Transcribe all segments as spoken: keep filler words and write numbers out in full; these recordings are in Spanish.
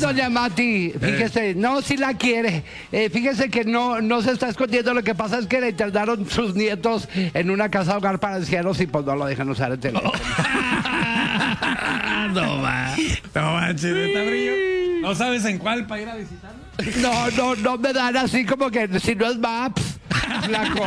doña Mati, fíjese, eh. no, si la quiere. Eh, fíjese que no, no se está escondiendo. Lo que pasa es que le internaron sus nietos en una casa hogar para ancianos y pues no lo dejan usar el teléfono. no va. No manches, está brillo. ¿No sabes en cuál para ir a visitarlo? No, no, no me dan así como que si no es Maps. Flaco.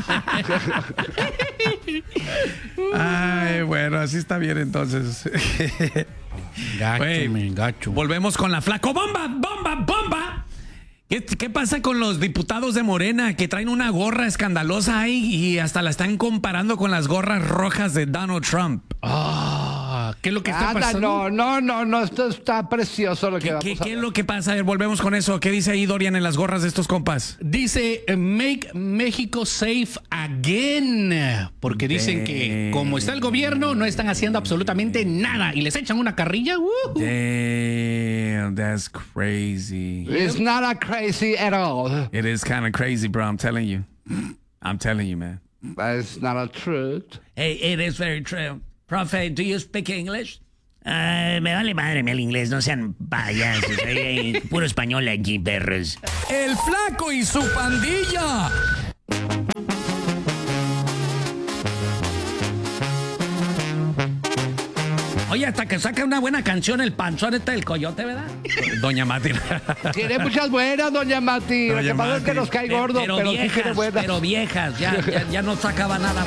Ay, bueno, así está bien entonces. Gacho, Wey, me gacho. Volvemos con la flaco bomba, bomba, bomba. ¿Qué, ¿Qué pasa con los diputados de Morena que traen una gorra escandalosa ahí y hasta la están comparando con las gorras rojas de Donald Trump? Ah, ¿qué es lo que está Anda, pasando? no, no, no, no, esto está precioso lo que ¿Qué, vamos qué, a ¿Qué es ver. lo que pasa? A ver, volvemos con eso. ¿Qué dice ahí Dorian en las gorras de estos compas? Dice Make México Safe Again. Porque dicen Damn. que como está el gobierno, no están haciendo absolutamente nada. Y les echan una carrilla. Uh-huh. Damn, that's crazy. It's not a crazy at all. It is kind of crazy, bro. I'm telling you. I'm telling you, man. But it's not a truth. Hey, it is very true. Profe, do you speak English? Uh, me vale madre el inglés, no sean payasos. Hay, hay puro español aquí, perros. El flaco y su pandilla. Oye, hasta que saca una buena canción el panzón este del coyote, ¿verdad? Doña Mati. Tiene muchas buenas, doña Mati. Doña Lo que pasa es que Mati. nos cae gordo, pero, pero, sí viejas, tiene buenas. pero viejas, ya, ya, ya no sacaba nada